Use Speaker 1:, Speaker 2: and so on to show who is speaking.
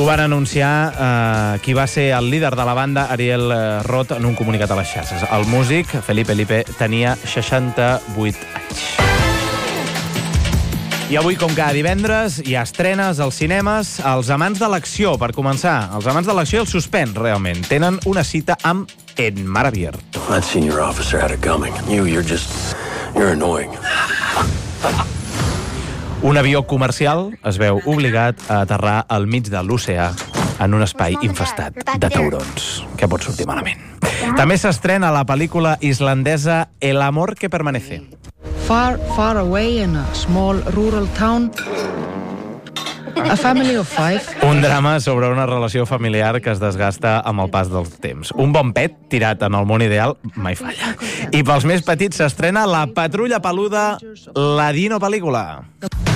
Speaker 1: Ho van anunciar qui va ser el líder de la banda, Ariel Roth, en un comunicat a les xarxes. El músic, Felipe Lipe, tenia 68 anys. I avui, com cada divendres, hi ha estrenes als cinemes. Els amants de l'acció, per començar. Els amants de l'acció i el suspens, realment. Tenen una cita amb En Mar Abierto.
Speaker 2: That senior officer had it coming. You're annoying.
Speaker 1: Un avió comercial es veu obligat a aterrar al mig de l'oceà en un espai infestat de taurons. Què pot sortir malament? També s'estrena la pel·lícula islandesa El amor que permanece.
Speaker 3: Far, far away in a small rural town, a family of 5.
Speaker 1: Un drama sobre una relació familiar que es desgasta amb el pas del temps. Un bon pet tirat en el món ideal mai falla. I pels més petits s'estrena La patrulla peluda, la Dino pel·lícula.